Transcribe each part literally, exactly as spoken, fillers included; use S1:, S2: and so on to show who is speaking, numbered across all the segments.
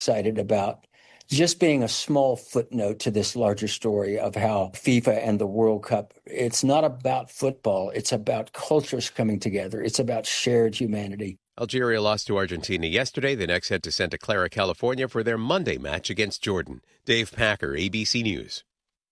S1: excited about just being a small footnote to this larger story of how FIFA and the World Cup, it's not about football. It's about cultures coming together. It's about shared humanity.
S2: Algeria lost to Argentina yesterday. The next head to Santa Clara, California for their Monday match against Jordan. Dave Packer, A B C News.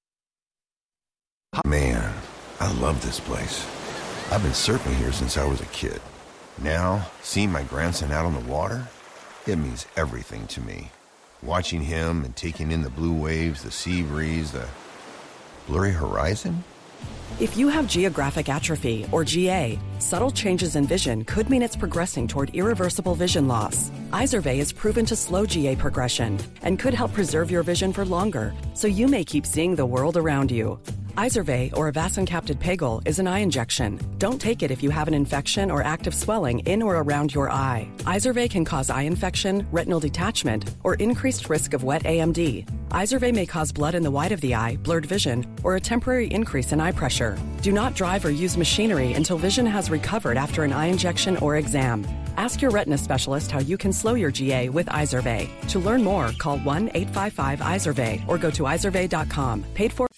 S3: Man, I love this place. I've been surfing here since I was a kid. Now, seeing my grandson out on the water, it means everything to me. Watching him and taking in the blue waves, the sea breeze, the blurry horizon.
S4: If you have geographic atrophy, or G A, subtle changes in vision could mean it's progressing toward irreversible vision loss. Izervay is proven to slow G A progression and could help preserve your vision for longer, so you may keep seeing the world around you. Izervay, or avacincaptad pegol, is an eye injection. Don't take it if you have an infection or active swelling in or around your eye. Izervay can cause eye infection, retinal detachment, or increased risk of wet A M D. Izervay may cause blood in the white of the eye, blurred vision, or a temporary increase in eye pressure. Do not drive or use machinery until vision has recovered after an eye injection or exam. Ask your retina specialist how you can slow your G A with Izervay. To learn more, call one eight five five Izervay or go to izervay dot com. Paid for.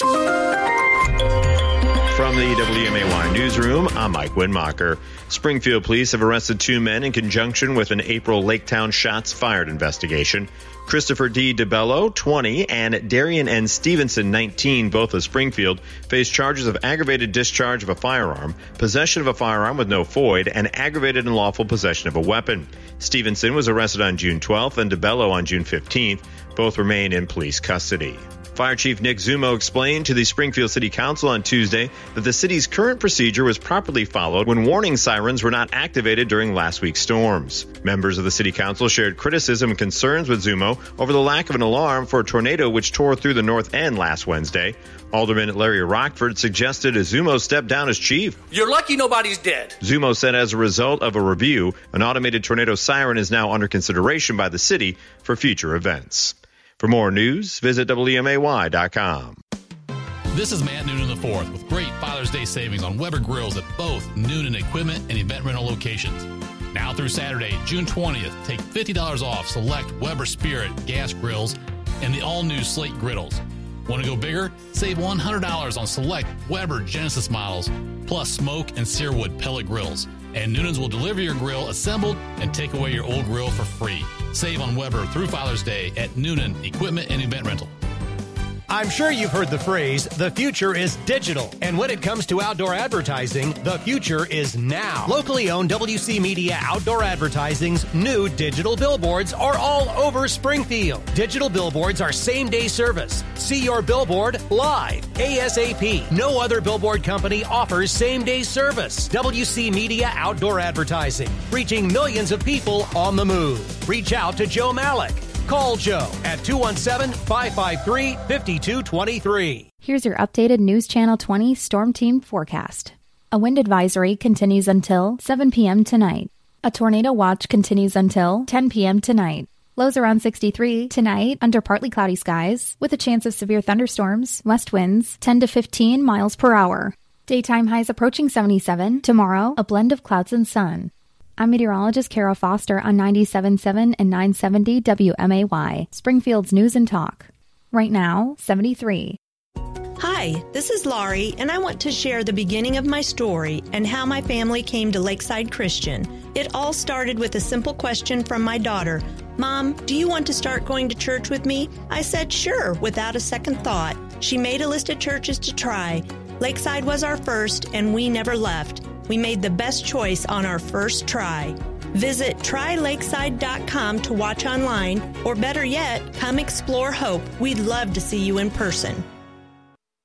S5: From the W M A Y newsroom, I'm Mike Winmacher. Springfield police have arrested two men in conjunction with an April Laketown shots fired investigation. Christopher D. DeBello, twenty, and Darian N. Stevenson, nineteen, both of Springfield, face charges of aggravated discharge of a firearm, possession of a firearm with no F O I D, and aggravated unlawful possession of a weapon. Stevenson was arrested on June twelfth and DeBello on June fifteenth. Both remain in police custody. Fire Chief Nick Zumo explained to the Springfield City Council on Tuesday that the city's current procedure was properly followed when warning sirens were not activated during last week's storms. Members of the City Council shared criticism and concerns with Zumo over the lack of an alarm for a tornado which tore through the north end last Wednesday. Alderman Larry Rockford suggested Zumo step down as chief.
S6: You're lucky nobody's dead.
S5: Zumo said as a result of a review, an automated tornado siren is now under consideration by the city for future events. For more news, visit W M A Y dot com.
S7: This is Matt Noonan the fourth with great Father's Day savings on Weber grills at both Noonan Equipment and Event Rental locations. Now through Saturday, June twentieth, take fifty dollars off select Weber Spirit gas grills and the all-new Slate griddles. Want to go bigger? Save one hundred dollars on select Weber Genesis models, plus smoke and searwood pellet grills. And Noonan's will deliver your grill assembled and take away your old grill for free. Save on Weber through Father's Day at Noonan Equipment and Event Rental.
S8: I'm sure you've heard the phrase, the future is digital. And when it comes to outdoor advertising, the future is now. Locally owned W C Media Outdoor Advertising's new digital billboards are all over Springfield. Digital billboards are same-day service. See your billboard live, ASAP. No other billboard company offers same-day service. W C Media Outdoor Advertising, reaching millions of people on the move. Reach out to Joe Malik. Call Joe at two one seven, five five three, five two two three.
S9: Here's your updated News Channel twenty Storm Team forecast. A wind advisory continues until seven p.m. tonight. A tornado watch continues until ten p.m. tonight. Lows around sixty-three tonight under partly cloudy skies with a chance of severe thunderstorms, west winds ten to fifteen miles per hour. Daytime highs approaching seventy-seven. Tomorrow, a blend of clouds and sun. I'm meteorologist Kara Foster on ninety-seven point seven and nine seventy W M A Y, Springfield's News and Talk. Right now, seventy-three.
S10: Hi, this is Laurie, and I want to share the beginning of my story and how my family came to Lakeside Christian. It all started with a simple question from my daughter. Mom, do you want to start going to church with me? I said sure, without a second thought. She made a list of churches to try. Lakeside was our first, and we never left. We made the best choice on our first try. Visit try lakeside dot com to watch online, or better yet, come explore Hope. We'd love to see you in person.